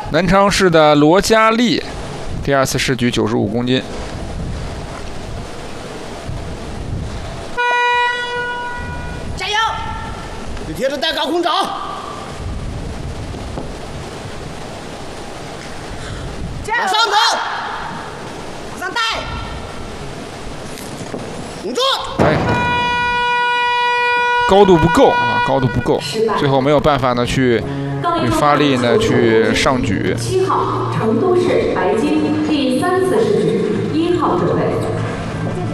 南昌市的罗佳丽，第2次试举95公斤。 加油！你贴着带高空掌。往上走，往上带，稳住！ 哎，高度不够啊，高度不够，最后没有办法呢去发力呢去上举。 7号成都市白金第3次试举，1号准备。